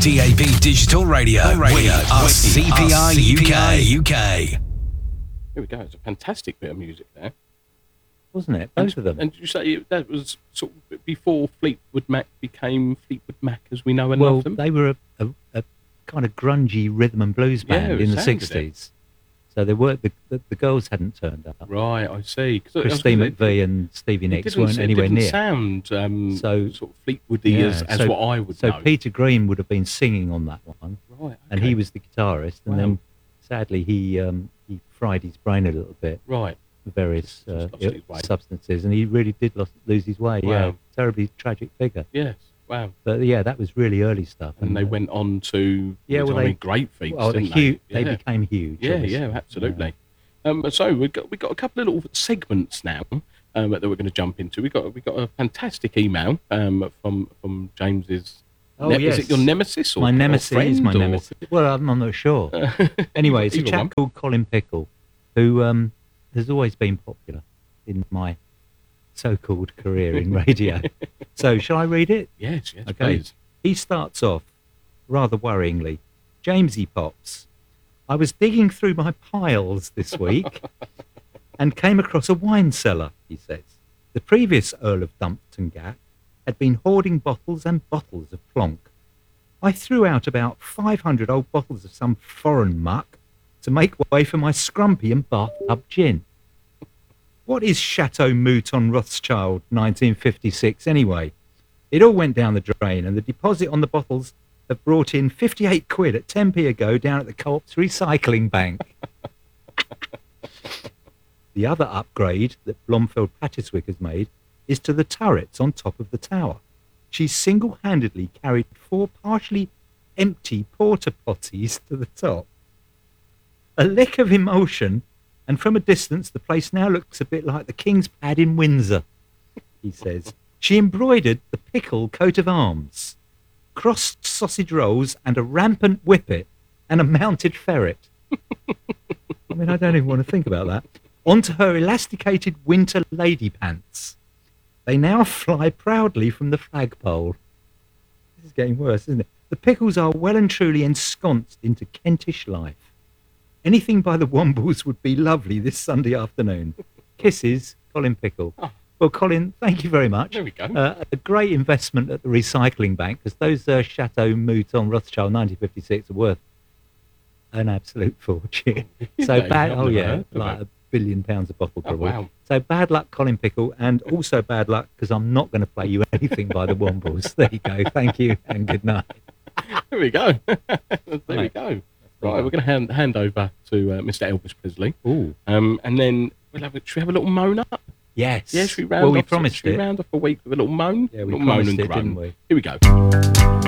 DAB Digital Radio. We are CPR UK. Here we go. It's a fantastic bit of music there. Wasn't it? Both of them. And did you say that was sort of before Fleetwood Mac became Fleetwood Mac as we know and love them? They were a kind of grungy rhythm and blues band in the 60s. So they were the girls hadn't turned up. Right, I see. Christine McVie and Stevie Nicks weren't anywhere near. It didn't sound sort of Fleetwoody as what I would know. So Peter Green would have been singing on that one. Right, okay. And he was the guitarist. And then, sadly, he fried his brain a little bit. Right. With various substances. And he really did lose his way. Wow. Yeah, terribly tragic figure. Yes. Wow. But yeah, that was really early stuff. And they went on to great feats, didn't they? They became huge. Yeah, absolutely. Yeah. So we've got a couple of little segments now that we're going to jump into. We got a fantastic email from James's. Yes. Is it your nemesis or my nemesis? Or friend, is my nemesis. Well, I'm not sure. Anyway, it's a chap called Colin Pickle who has always been popular in my so-called career in radio. So, shall I read it? Yes, okay. Please. He starts off rather worryingly. Jamesy Pops, I was digging through my piles this week and came across a wine cellar, he says. The previous Earl of Dumpton Gap had been hoarding bottles and bottles of plonk. I threw out about 500 old bottles of some foreign muck to make way for my scrumpy and bathtub gin. What is Chateau Mouton Rothschild 1956 anyway? It all went down the drain, and the deposit on the bottles have brought in 58 quid at 10p a go down at the Co-op's recycling bank. The other upgrade that Blomfield Pattiswick has made is to the turrets on top of the tower. She single-handedly carried 4 partially empty porta potties to the top. A lick of emulsion, and from a distance, the place now looks a bit like the King's Pad in Windsor, he says. She embroidered the Pickle coat of arms, crossed sausage rolls and a rampant whippet and a mounted ferret. I mean, I don't even want to think about that. Onto her elasticated winter lady pants. They now fly proudly from the flagpole. This is getting worse, isn't it? The Pickles are well and truly ensconced into Kentish life. Anything by the Wombles would be lovely this Sunday afternoon. Kisses, Colin Pickle. Oh. Well, Colin, thank you very much. There we go. A great investment at the recycling bank, because those Chateau Mouton Rothschild 1956 are worth an absolute fortune. So bad, like £1 billion a bottle probably. Oh, wow. So bad luck, Colin Pickle, and also bad luck because I'm not going to play you anything by the Wombles. There you go. Thank you and good night. There we go. There we go. Right, we're going to hand over to Mr. Elvis Presley. Ooh. And then should we have a little moan up? Yes. Yeah, should we round off a week with a little moan? Yeah, we little promised moan and it, groan. didn't we? Here we go.